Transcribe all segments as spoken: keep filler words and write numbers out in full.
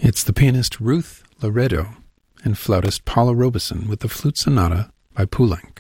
It's the pianist Ruth Laredo and flautist Paula Robeson with the Flute Sonata by Poulenc.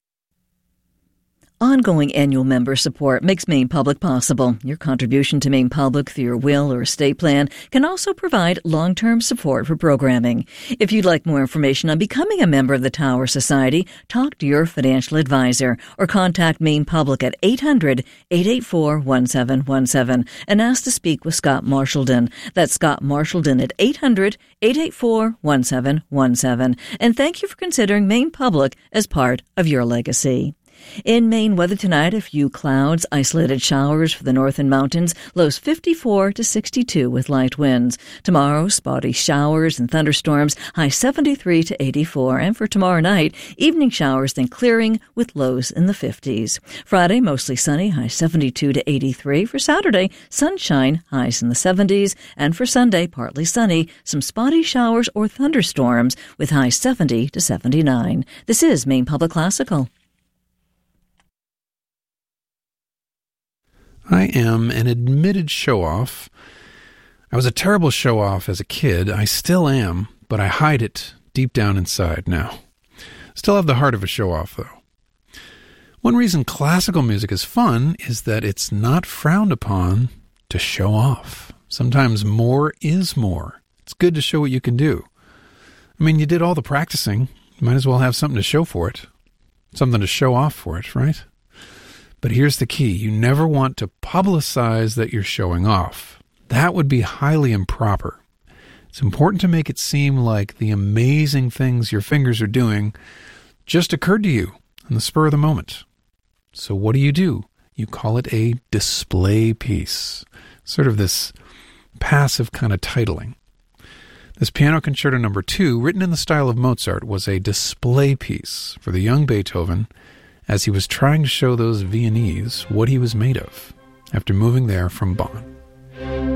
Ongoing annual member support makes Maine Public possible. Your contribution to Maine Public through your will or estate plan can also provide long-term support for programming. If you'd like more information on becoming a member of the Tower Society, talk to your financial advisor or contact Maine Public at eight hundred, eight eight four, one seven one seven and ask to speak with Scott Marshallden. That's Scott Marshallden at eight hundred, eight eight four, one seven one seven. And thank you for considering Maine Public as part of your legacy. In Maine weather tonight, a few clouds, isolated showers for the north and mountains, lows fifty-four to sixty-two with light winds. Tomorrow, spotty showers and thunderstorms, high seventy-three to eighty-four. And for tomorrow night, evening showers then clearing with lows in the fifties. Friday, mostly sunny, high seventy-two to eighty-three. For Saturday, sunshine, highs in the seventies. And for Sunday, partly sunny, some spotty showers or thunderstorms with high seventy to seventy-nine. This is Maine Public Classical. I am an admitted show-off. I was a terrible show-off as a kid. I still am, but I hide it deep down inside now. Still have the heart of a show-off, though. One reason classical music is fun is that it's not frowned upon to show off. Sometimes more is more. It's good to show what you can do. I mean, you did all the practicing. You might as well have something to show for it. Something to show off for it, right? But here's the key. You never want to publicize that you're showing off. That would be highly improper. It's important to make it seem like the amazing things your fingers are doing just occurred to you on the spur of the moment. So what do you do? You call it a display piece. Sort of this passive kind of titling. This Piano Concerto Number Two, written in the style of Mozart, was a display piece for the young Beethoven as he was trying to show those Viennese what he was made of after moving there from Bonn.